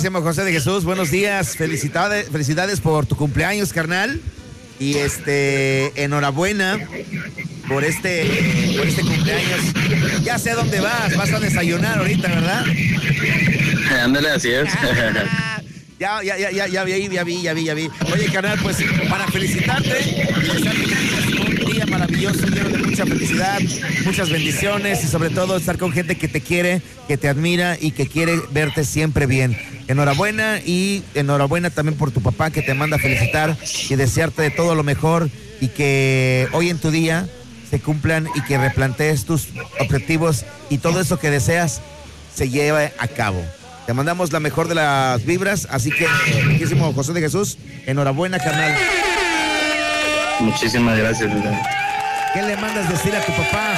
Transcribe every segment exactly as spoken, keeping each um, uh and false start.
queridísimo José de Jesús, buenos días. Felicidades, felicidades por tu cumpleaños, carnal. Y este, enhorabuena por este, por este cumpleaños. Ya sé a dónde vas, vas a desayunar ahorita, ¿verdad? Ándale, así es. Ya, ya, ya, ya, ya vi, ya vi, ya vi, ya vi. Oye, carnal, pues para felicitarte y desearte que tengas un día maravilloso, lleno de mucha felicidad, muchas bendiciones y sobre todo estar con gente que te quiere, que te admira y que quiere verte siempre bien. Enhorabuena y enhorabuena también por tu papá que te manda a felicitar y desearte de todo lo mejor y que hoy en tu día se cumplan y que replantees tus objetivos y todo eso que deseas se lleve a cabo. Te mandamos la mejor de las vibras, así que, muchísimo José de Jesús, enhorabuena, carnal. Muchísimas gracias. ¿Qué le mandas decir a tu papá?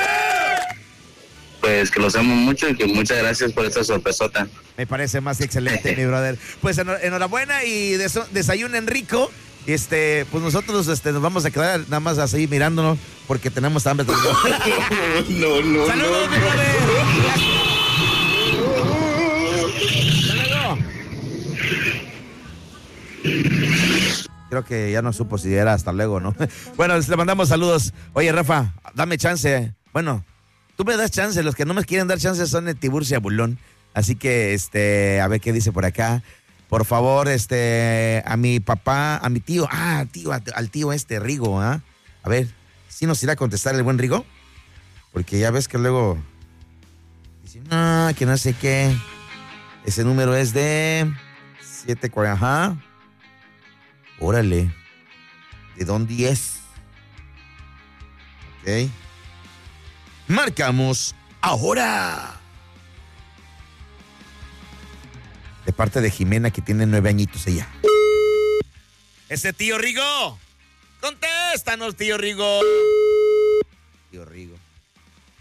Pues que los amo mucho y que muchas gracias por esta sorpresota. Me parece más que excelente, mi brother. Pues enhorabuena y des- desayunen rico. Este, pues nosotros este, nos vamos a quedar nada más así mirándonos porque tenemos hambre. No, no, ¡Saludos, no, mi brother! Creo que ya no supo si era hasta luego, ¿no? Bueno, le mandamos saludos. Oye, Rafa, dame chance. Bueno, tú me das chance. Los que no me quieren dar chance son el Tiburcio Bulón. Así que, este, a ver qué dice por acá. Por favor, este, a mi papá, a mi tío. Ah, tío, al tío este, Rigo, ¿ah? A ver, ¿sí nos irá a contestar el buen Rigo? Porque ya ves que luego dice, no, que no sé qué. Ese número es de siete cuarenta, ajá. Órale. ¿De dónde es? Ok. Marcamos ahora. De parte de Jimena, que tiene nueve añitos ella. Ese tío Rigo. Contéstanos, tío Rigo. Tío Rigo.